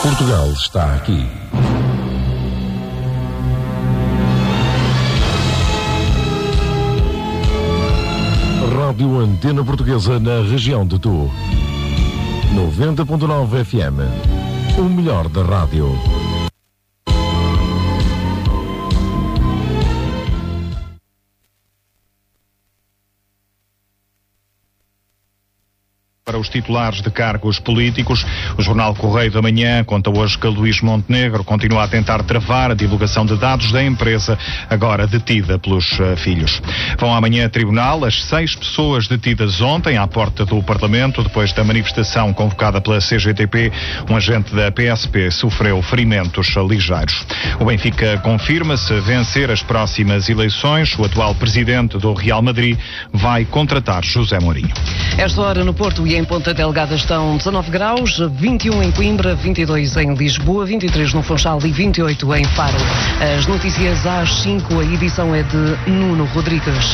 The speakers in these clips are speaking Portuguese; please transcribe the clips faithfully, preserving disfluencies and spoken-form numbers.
Portugal está aqui. Rádio Antena Portuguesa na região de Tu. noventa ponto nove F M. O melhor da rádio. Para os titulares de cargos políticos, o jornal Correio da Manhã conta hoje que Luís Montenegro continua a tentar travar a divulgação de dados da empresa, agora detida pelos uh, filhos. Vão amanhã a tribunal as seis pessoas detidas ontem à porta do Parlamento, depois da manifestação convocada pela C G T P. Um agente da P S P sofreu ferimentos ligeiros. O Benfica confirma-se vencer as próximas eleições. O atual presidente do Real Madrid vai contratar José Mourinho. Esta hora no Porto e em Ponta Delgada estão dezanove graus, vinte e um em Coimbra, vinte e dois em Lisboa, vinte e três no Funchal e vinte e oito em Faro. As notícias às cinco, a edição é de Nuno Rodrigues.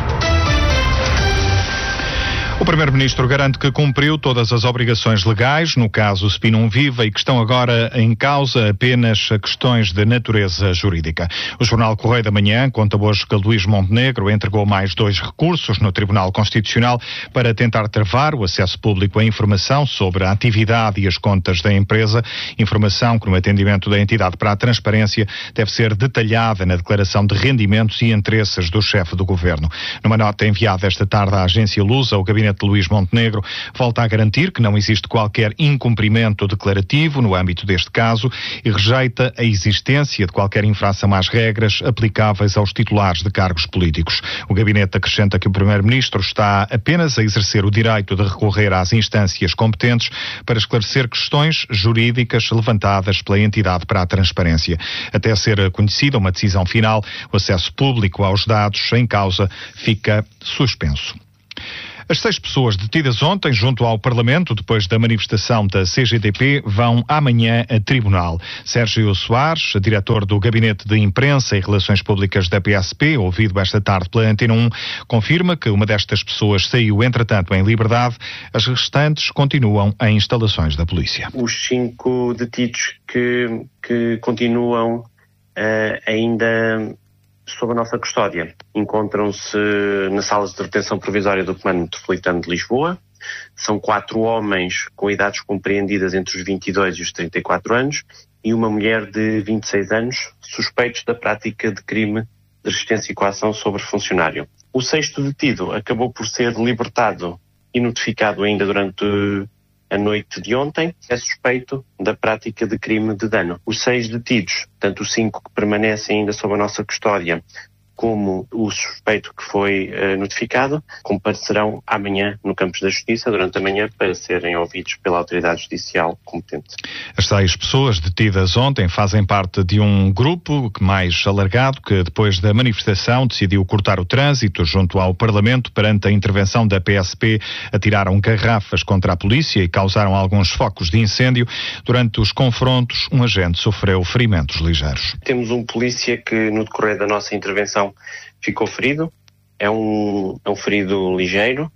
O Primeiro-Ministro garante que cumpriu todas as obrigações legais, no caso Spinum Viva, e que estão agora em causa apenas questões de natureza jurídica. O jornal Correio da Manhã conta hoje que Luís Montenegro entregou mais dois recursos no Tribunal Constitucional para tentar travar o acesso público à informação sobre a atividade e as contas da empresa, informação que no atendimento da entidade para a transparência deve ser detalhada na declaração de rendimentos e interesses do chefe do governo. Numa nota enviada esta tarde à agência Lusa, o gabinete de Luís Montenegro volta a garantir que não existe qualquer incumprimento declarativo no âmbito deste caso e rejeita a existência de qualquer infração às regras aplicáveis aos titulares de cargos políticos. O gabinete acrescenta que o Primeiro-Ministro está apenas a exercer o direito de recorrer às instâncias competentes para esclarecer questões jurídicas levantadas pela entidade para a transparência. Até ser conhecida uma decisão final, o acesso público aos dados em causa fica suspenso. As seis pessoas detidas ontem junto ao Parlamento, depois da manifestação da C G T P, vão amanhã a tribunal. Sérgio Soares, diretor do Gabinete de Imprensa e Relações Públicas da P S P, ouvido esta tarde pela Antena um, confirma que uma destas pessoas saiu, entretanto, em liberdade. As restantes continuam em instalações da polícia. Os cinco detidos que, que continuam uh, ainda sob a nossa custódia encontram-se nas salas de retenção provisória do Comando Metropolitano de Lisboa. São quatro homens com idades compreendidas entre os vinte e dois e os trinta e quatro anos e uma mulher de vinte e seis anos, suspeitos da prática de crime de resistência e coação sobre funcionário. O sexto detido acabou por ser libertado e notificado ainda durante a noite de ontem, é suspeito da prática de crime de dano. Os seis detidos, tanto os cinco que permanecem ainda sob a nossa custódia, como o suspeito que foi uh, notificado, comparecerão amanhã no Campos da Justiça, durante a manhã, para serem ouvidos pela autoridade judicial competente. As seis pessoas detidas ontem fazem parte de um grupo mais alargado que, depois da manifestação, decidiu cortar o trânsito junto ao Parlamento perante a intervenção da P S P. Atiraram garrafas contra a polícia e causaram alguns focos de incêndio. Durante os confrontos, um agente sofreu ferimentos ligeiros. Temos um polícia que, no decorrer da nossa intervenção, ficou ferido. É um, é um ferido ligeiro,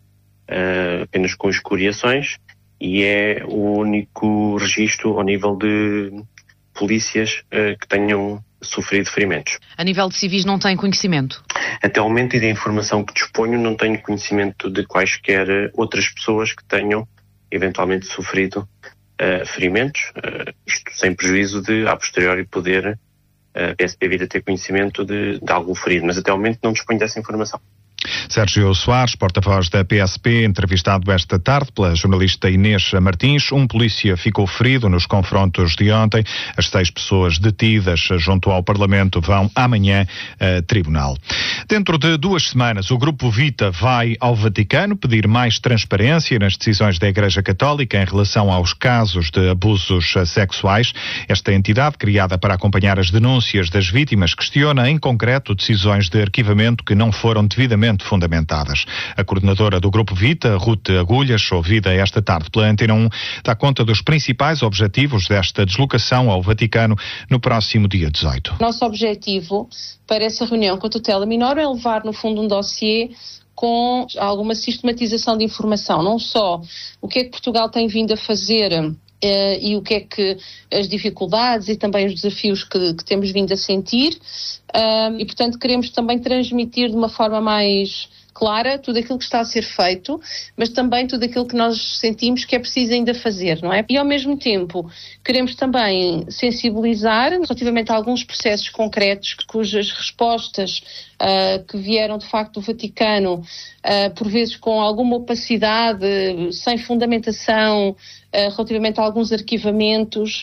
uh, apenas com escoriações, e é o único registro ao nível de polícias uh, que tenham sofrido ferimentos. A nível de civis não tem conhecimento? Até o momento e da informação que disponho, não tenho conhecimento de quaisquer outras pessoas que tenham eventualmente sofrido uh, ferimentos, uh, isto sem prejuízo de, a posteriori, poder a P S P vir a ter conhecimento de, de algum ferido, mas até ao momento não disponho dessa informação. Sérgio Soares, porta-voz da P S P, entrevistado esta tarde pela jornalista Inês Martins. Um polícia ficou ferido nos confrontos de ontem. As seis pessoas detidas junto ao Parlamento vão amanhã a tribunal. Dentro de duas semanas, o Grupo Vita vai ao Vaticano pedir mais transparência nas decisões da Igreja Católica em relação aos casos de abusos sexuais. Esta entidade, criada para acompanhar as denúncias das vítimas, questiona em concreto decisões de arquivamento que não foram devidamente fundamentadas. A coordenadora do Grupo Vita, Ruth Agulhas, ouvida esta tarde pela Antena um, dá conta dos principais objetivos desta deslocação ao Vaticano no próximo dia dezoito. Nosso objetivo para essa reunião com a tutela menor é levar, no fundo, um dossiê com alguma sistematização de informação, não só o que é que Portugal tem vindo a fazer Uh, e o que é que as dificuldades e também os desafios que, que temos vindo a sentir uh, e portanto queremos também transmitir de uma forma mais clara tudo aquilo que está a ser feito, mas também tudo aquilo que nós sentimos que é preciso ainda fazer, não é? E ao mesmo tempo queremos também sensibilizar relativamente a alguns processos concretos cujas respostas uh, que vieram de facto do Vaticano, uh, por vezes com alguma opacidade, sem fundamentação, uh, relativamente a alguns arquivamentos.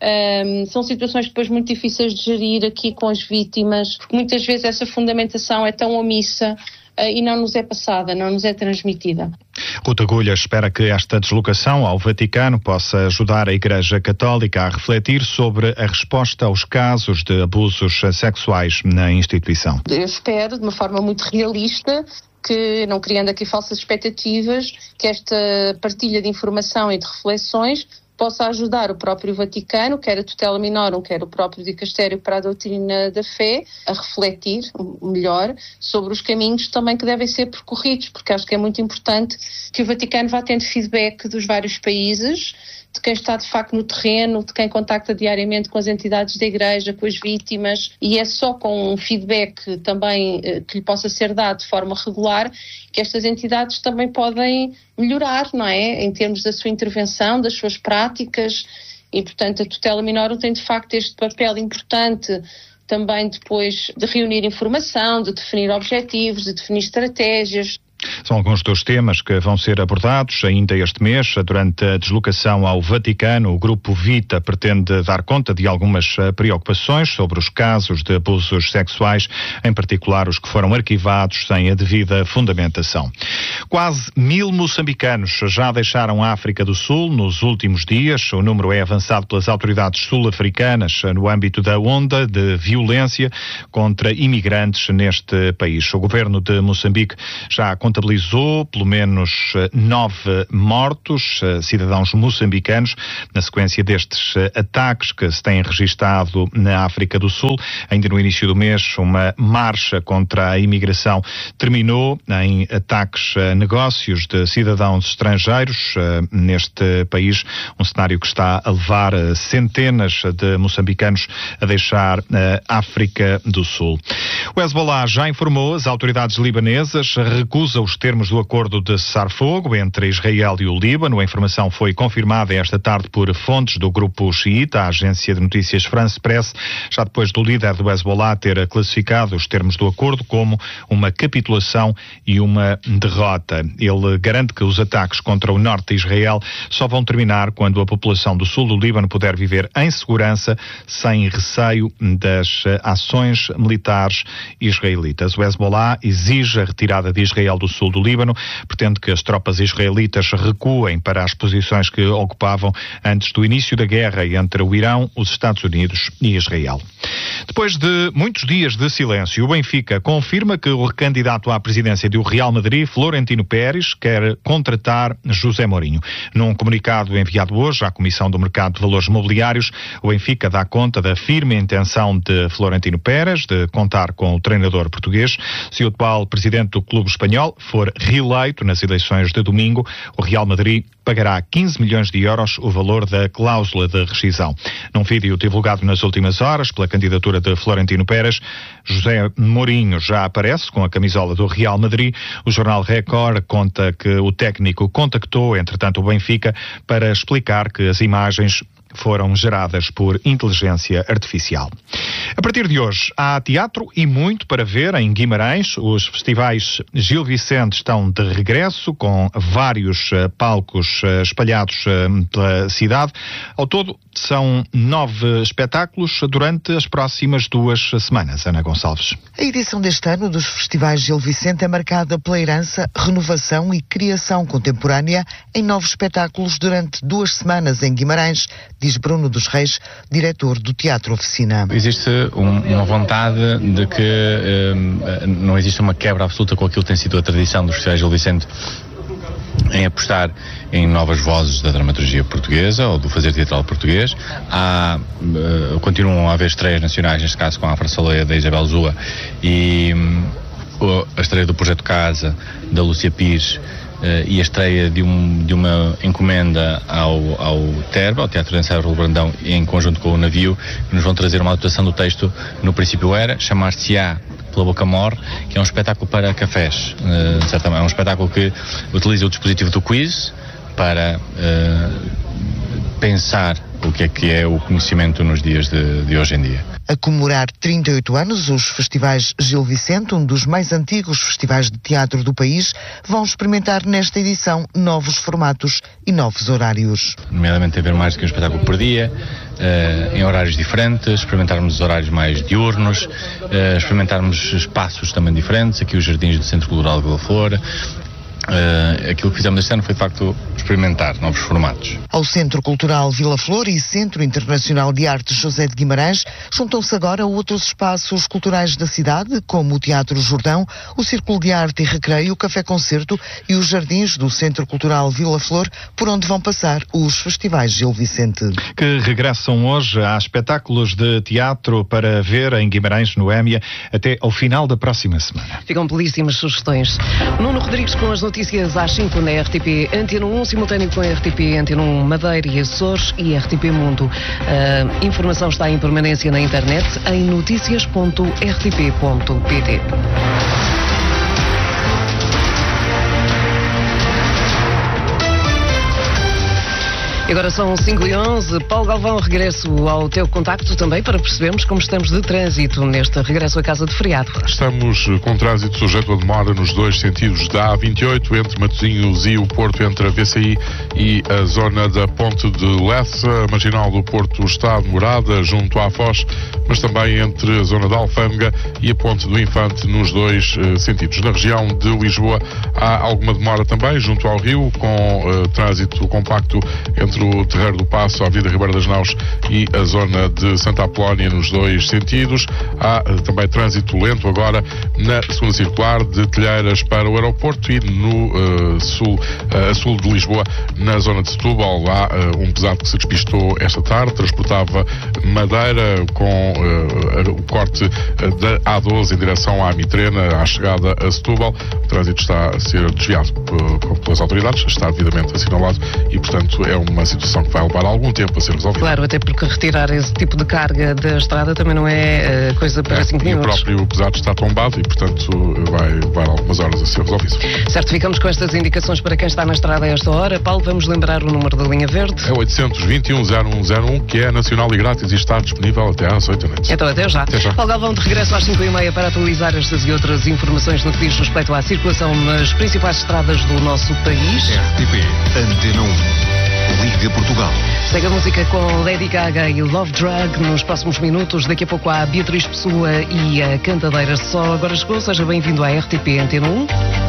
Um, são situações depois muito difíceis de gerir aqui com as vítimas, porque muitas vezes essa fundamentação é tão omissa uh, e não nos é passada, não nos é transmitida. Ruta Gulha espera que esta deslocação ao Vaticano possa ajudar a Igreja Católica a refletir sobre a resposta aos casos de abusos sexuais na instituição. Eu espero, de uma forma muito realista, que, não criando aqui falsas expectativas, que esta partilha de informação e de reflexões possa ajudar o próprio Vaticano, quer a tutela minorum, quer o próprio Dicastério para a Doutrina da Fé, a refletir melhor sobre os caminhos também que devem ser percorridos, porque acho que é muito importante que o Vaticano vá tendo feedback dos vários países, de quem está de facto no terreno, de quem contacta diariamente com as entidades da Igreja, com as vítimas, e é só com um feedback também eh, que lhe possa ser dado de forma regular que estas entidades também podem melhorar, não é? Em termos da sua intervenção, das suas práticas, e portanto a tutela minorum tem de facto este papel importante também depois de reunir informação, de definir objetivos, de definir estratégias. São alguns dos temas que vão ser abordados ainda este mês. Durante a deslocação ao Vaticano, o Grupo Vita pretende dar conta de algumas preocupações sobre os casos de abusos sexuais, em particular os que foram arquivados sem a devida fundamentação. Quase mil moçambicanos já deixaram a África do Sul nos últimos dias. O número é avançado pelas autoridades sul-africanas no âmbito da onda de violência contra imigrantes neste país. O governo de Moçambique já contabilizou pelo menos nove mortos, cidadãos moçambicanos, na sequência destes ataques que se têm registado na África do Sul. Ainda no início do mês, uma marcha contra a imigração terminou em ataques a negócios de cidadãos estrangeiros neste país, um cenário que está a levar centenas de moçambicanos a deixar a África do Sul. O Hezbollah já informou as autoridades libanesas, recusa os termos do acordo de cessar-fogo entre Israel e o Líbano. A informação foi confirmada esta tarde por fontes do grupo xiita, a agência de notícias France Press, já depois do líder do Hezbollah ter classificado os termos do acordo como uma capitulação e uma derrota. Ele garante que os ataques contra o norte de Israel só vão terminar quando a população do sul do Líbano puder viver em segurança, sem receio das ações militares israelitas. O Hezbollah exige a retirada de Israel do sul do Líbano, pretende que as tropas israelitas recuem para as posições que ocupavam antes do início da guerra entre o Irão, os Estados Unidos e Israel. Depois de muitos dias de silêncio, o Benfica confirma que o recandidato à presidência do Real Madrid, Florentino Pérez, quer contratar José Mourinho. Num comunicado enviado hoje à Comissão do Mercado de Valores Mobiliários, o Benfica dá conta da firme intenção de Florentino Pérez de contar com o treinador português. Se o atual presidente do clube espanhol for reeleito nas eleições de domingo, o Real Madrid pagará quinze milhões de euros o valor da cláusula de rescisão. Num vídeo divulgado nas últimas horas pela candidatura de Florentino Pérez, José Mourinho já aparece com a camisola do Real Madrid. O jornal Record conta que o técnico contactou, entretanto, o Benfica para explicar que as imagens foram geradas por inteligência artificial. A partir de hoje, há teatro e muito para ver em Guimarães. Os festivais Gil Vicente estão de regresso, com vários uh, palcos uh, espalhados uh, pela cidade. Ao todo, são nove espetáculos durante as próximas duas semanas. Ana Gonçalves. A edição deste ano dos festivais Gil Vicente é marcada pela herança, renovação e criação contemporânea em novos espetáculos durante duas semanas em Guimarães, diz Bruno dos Reis, diretor do Teatro Oficina. Existe um, uma vontade de que um, não existe uma quebra absoluta com aquilo que tem sido a tradição dos festivais Gil Vicente em apostar em novas vozes da dramaturgia portuguesa ou do fazer teatral português. Há, uh, continuam a haver estreias nacionais, neste caso com a Farfaleia da Isabel Zua e um, a estreia do Projeto Casa da Lúcia Pires, e a estreia de, um, de uma encomenda ao, ao T E R B, ao Teatro de Ensaio Raul Brandão, em conjunto com o navio, que nos vão trazer uma adaptação do texto. No princípio era chamar-se-á Pela Boca Morre, que é um espetáculo para cafés. Uh, certamente, é um espetáculo que utiliza o dispositivo do quiz para uh, pensar o que é que é o conhecimento nos dias de, de hoje em dia. A comemorar trinta e oito anos, os festivais Gil Vicente, um dos mais antigos festivais de teatro do país, vão experimentar nesta edição novos formatos e novos horários. Nomeadamente haver mais do que um espetáculo por dia, uh, em horários diferentes, experimentarmos os horários mais diurnos, uh, experimentarmos espaços também diferentes, aqui os jardins do Centro Cultural de Vila Flor. Uh, aquilo que fizemos este ano foi de facto experimentar novos formatos. Ao Centro Cultural Vila Flor e Centro Internacional de Artes José de Guimarães juntam-se agora outros espaços culturais da cidade, como o Teatro Jordão, o Círculo de Arte e Recreio, o Café Concerto e os jardins do Centro Cultural Vila Flor, por onde vão passar os festivais Gil Vicente. Que regressam hoje a espetáculos de teatro para ver em Guimarães, no Émia, até ao final da próxima semana. Ficam belíssimas sugestões. Nuno Rodrigues com as notícias às cinco na R T P Antena um, simultâneo com a R T P Antena um Madeira e Açores e R T P Mundo. A informação está em permanência na internet em noticias ponto r t p ponto p t. Agora são cinco e onze. Paulo Galvão, regresso ao teu contacto também para percebermos como estamos de trânsito neste regresso à casa de feriado. Estamos com trânsito sujeito a demora nos dois sentidos da A vinte e oito, entre Matosinhos e o Porto, entre a V C I e a zona da Ponte de Lessa. A marginal do Porto está demorada junto à Foz, mas também entre a zona da Alfândega e a Ponte do Infante nos dois uh, sentidos. Na região de Lisboa há alguma demora também junto ao Rio, com uh, trânsito compacto entre o Terreiro do Paço, a Avenida Ribeira das Naus e a zona de Santa Apolónia nos dois sentidos. Há uh, também trânsito lento agora na segunda circular de Telheiras para o aeroporto e no uh, sul, uh, a sul de Lisboa, na zona de Setúbal. Há uh, um pesado que se despistou esta tarde, transportava madeira com uh, o corte uh, da A doze em direção à Mitrena, à chegada a Setúbal. O trânsito está a ser desviado uh, pelas autoridades, está devidamente assinalado e, portanto, é uma situação que vai levar algum tempo a ser resolvida. Claro, até porque retirar esse tipo de carga da estrada também não é uh, coisa para cinco é, minutos. E o próprio pesado está tombado e, portanto, vai levar algumas horas a ser resolvido. Certo, ficamos com estas indicações para quem está na estrada a esta hora. Paulo, vamos lembrar o número da linha verde? É oitocentos e vinte e um zero um zero um, que é nacional e grátis e está disponível até às oito da noite. Então, até já. Até já. Paulo Galvão, de regresso às cinco e meia para atualizar estas e outras informações no que diz respeito à circulação nas principais estradas do nosso país. R T P Antena um. Liga Portugal. Segue a música com Lady Gaga e Love Drug nos próximos minutos. Daqui a pouco há Beatriz Pessoa e a Cantadeira Só. Agora chegou, seja bem-vindo à R T P Antena um.